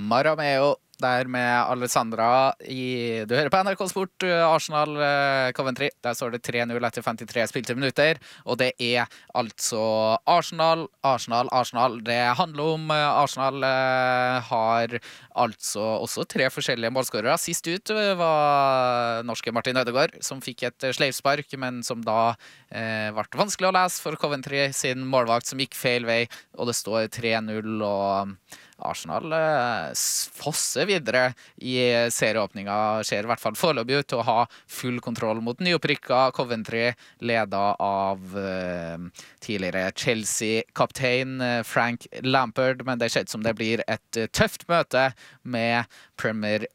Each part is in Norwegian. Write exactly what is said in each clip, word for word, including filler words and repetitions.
Marameo der med Alessandra i, du hører på N R K Sport, Arsenal Coventry. Der står det tre null etter femtitre spilte minutter, og det er altså Arsenal, Arsenal, Arsenal. Det handler om Arsenal har altså også tre forskjellige målskårere. Sist ut var norske Martin Ødegaard, som fikk et sleivspark, men som da eh, ble vanskelig å lese for Coventry sin målvakt som gikk feil vei, og det står tre null, og Arsenal eh, fosser videre i serieåpninga, ser i hvert fall foreløpig ut til å ha full kontroll mot nyopprykka Coventry, ledet av eh, tidligere Chelsea-kaptein eh, Frank Lampard, men det ser ut som det blir et eh, tøft møte med Premier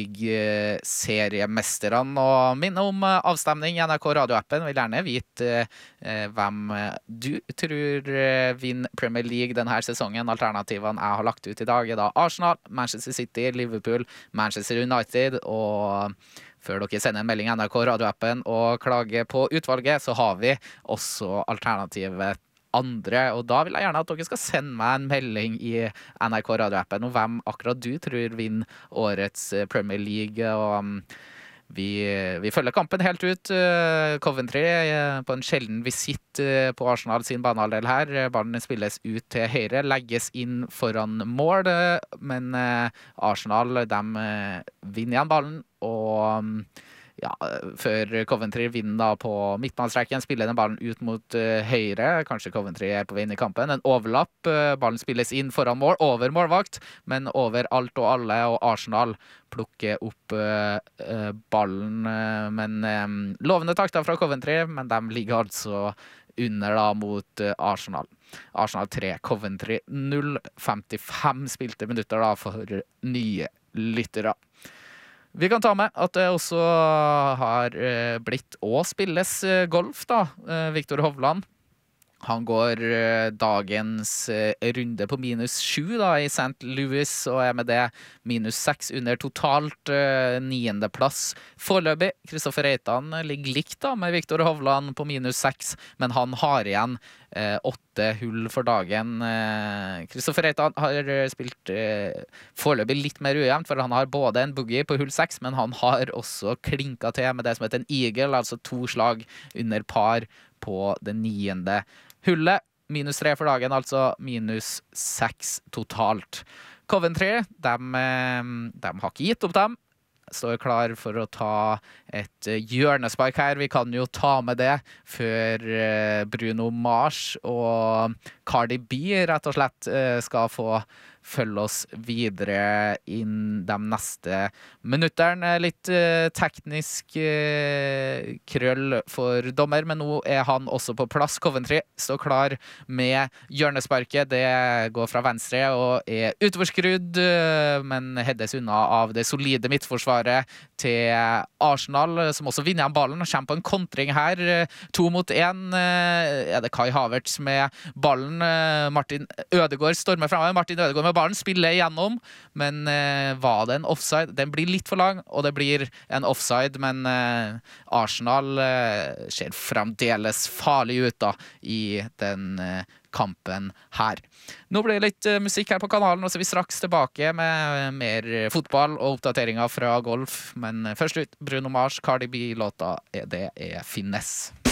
League-seriemesterne, og minne om eh, avstemning i N R K radioappen. Vil gjerne vite eh, hvem du tror eh, vinner Premier League denne sesongen. Alternativene jeg har lagt ut i dag er da Arsenal, Manchester City, Liverpool, Manchester United, og før dere sender en melding i N R K radioappen og klager på utvalget, så har vi også alternativet andre, og da vil jeg gjerne at dere skal sende meg en melding i N R K radioappen om hvem akkurat du tror vinner årets Premier League, og Vi, vi følger kampen helt ut. Coventry på en sjelden visitt på Arsenal sin banehalvdel her. Ballen spilles ut til høyre, legges inn foran mål, men Arsenal, de vinner igjen ballen, og ja, før Coventry vinner da på midtbanestreken, spiller den ballen ut mot uh, høyre. Kanskje Coventry er på vei inn i kampen. En overlapp, uh, ballen spilles inn foran mål, over målvakt, men over alt og alle, og Arsenal plukker opp uh, uh, ballen. Uh, men um, lovende takter fra Coventry, men de ligger altså under da mot uh, Arsenal. Arsenal tre, Coventry null, femtifem spilte minutter da for nye lyttere. Vi kan ta med at det også har blitt å spilles golf da. Victor Hovland, han går dagens runde på minus sju da i Saint Louis, og er med det minus seks under totalt niende plass. Foreløpig, Kristoffer Reitan ligger likt da med Victor Hovland på minus seks, men han har igjen eh, åtte hull for dagen. Kristoffer Reitan har spilt eh, foreløpig litt mer ujevnt, for han har både en boogie på hull seks, men han har også klinka til med det som heter en eagle, altså to slag under par på det niende hullet. Minus tre for dagen, altså minus seks totalt. Coventry, de, de har ikke gitt opp dem. Står klar for å ta et hjørnespark her. Vi kan jo ta med det før Bruno Mars og Cardi B rett og slett skal få følge oss videre inn de neste minutterne. Litt uh, teknisk uh, krøll for dommer, men nå er han også på plass. Coventry står klar med hjørnesparket. Det går fra venstre og er utoverskrudd, uh, men heades unna av det solide midtforsvaret til Arsenal, som også vinner en ballen og kommer på en kontring her. Uh, to mot en uh, er det Kai Havertz med ballen. Uh, Martin Ødegaard stormer frem. Martin Ødegaard med ballen spiller igjennom, men eh, var det en offside? Den blir litt for lang, og det blir en offside, men eh, Arsenal eh, ser fremdeles farlig ut da i den eh, kampen her. Nå blir det litt uh, musikk her på kanalen, og så er vi straks tilbake med mer fotball og oppdateringer fra golf, men først ut Bruno Mars, Cardi B-låta, det er Finesse.